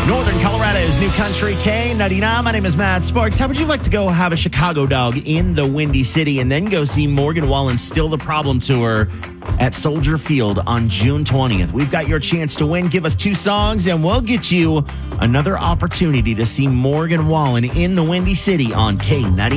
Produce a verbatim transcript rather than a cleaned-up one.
Northern Colorado's New Country K ninety-nine. My name is Matt Sparks. How would you like to go have a Chicago dog in the Windy City and then go see Morgan Wallen's Still the Problem tour at Soldier Field on June twentieth? We've got your chance to win. Give us two songs and we'll get you another opportunity to see Morgan Wallen in the Windy City on K ninety-nine.